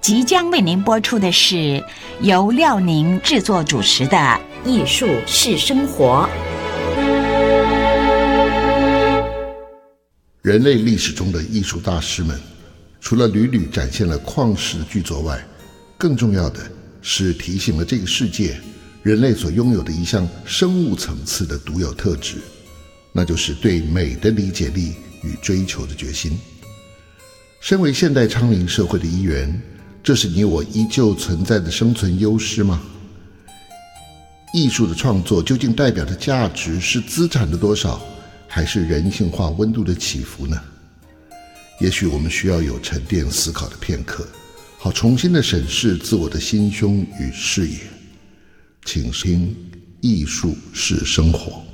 即将为您播出的是由廖宁制作主持的《艺术是生活》。 人类历史中的艺术大师们，除了屡屡展现了旷世的巨作外，更重要的是提醒了这个世界人类所拥有的一项生物层次的独有特质，那就是对美的理解力与追求的决心。身为现代昌龄社会的一员，这是你我依旧存在的生存优势吗？艺术的创作究竟代表的价值是资产的多少，还是人性化温度的起伏呢？也许我们需要有沉淀思考的片刻，好重新的审视自我的心胸与视野。请听艺术是生活。